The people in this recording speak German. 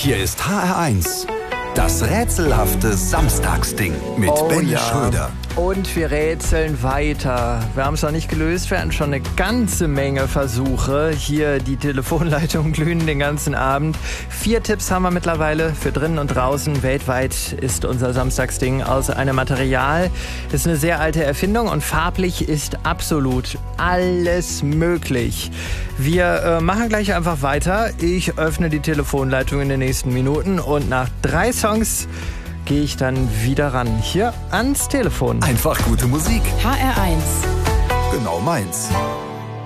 Hier ist HR1, das rätselhafte Samstagsding mit Ben Schröder. Und wir rätseln weiter. Wir haben es noch nicht gelöst. Wir hatten schon eine ganze Menge Versuche. Hier die Telefonleitungen glühen den ganzen Abend. 4 Tipps haben wir mittlerweile für drinnen und draußen. Weltweit ist unser Samstagsding aus einem Material. Ist eine sehr alte Erfindung und farblich ist absolut alles möglich. Wir machen gleich einfach weiter. Ich öffne die Telefonleitung in den nächsten Minuten und nach 3 Songs gehe ich dann wieder ran. Hier ans Telefon. Einfach gute Musik. HR1. Genau meins.